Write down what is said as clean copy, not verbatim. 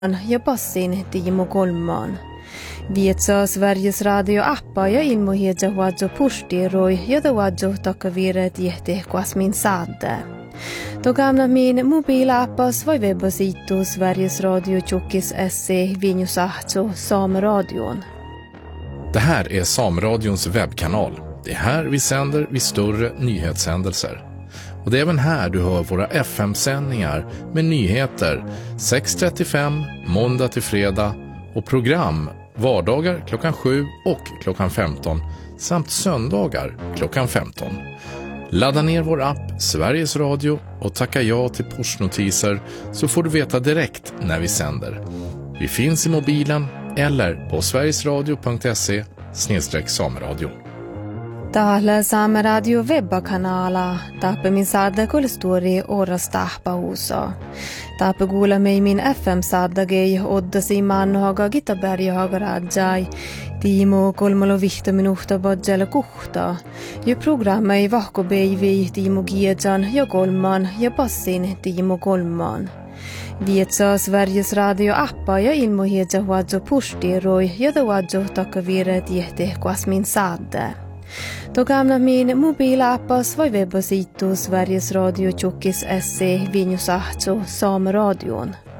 ja passin Timo Kolman. Vietsaa Sveriges radio-appa ja ilmohiedja huadjo pustiroi, jota huadjo takavire tiehte kuasmin saadde. Togamna min mobilaappas voi webbasiittu Sveriges Radio Tjockis SC Vinjusahto Sameradion. Det här är Sameradions webbkanal. Det är här vi sänder vid större nyhetshändelser. Och det är även här du hör våra FM-sändningar med nyheter 6:35 måndag till fredag och program vardagar klockan 7 och klockan 15 samt söndagar klockan 15. Ladda ner vår app Sveriges Radio och tacka ja till pushnotiser så får du veta direkt när vi sänder. Vi finns i mobilen eller på sverigesradio.se/sameradio. Täällä Saameradio webbakanala taappamin saada kulstori oras tahpausa. Taappa kuulla min FM-saadagei oddasi mannohaga Gitaberjahaga rajai. Timo 3 minuuttia bodjalla kuhta. Ja programma ei vahkobeivi Timo Giedjan ja Kolman ja passin Timo Kolman. Vietsaa Sveriges radio-appa ja ilmohiedja huadjo pustiroi, jota huadjo takavire tiehte kuasmin saadde. Togamna min mobilaappas voi webbasiittu Sveriges Radio Tjockis SC Vinjusahto Sameradion.